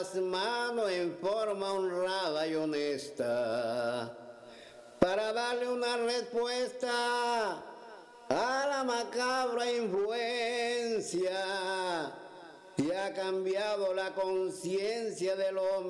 las manos en forma honrada y honesta para darle una respuesta a la macabra influencia que ha cambiado la conciencia del hombre.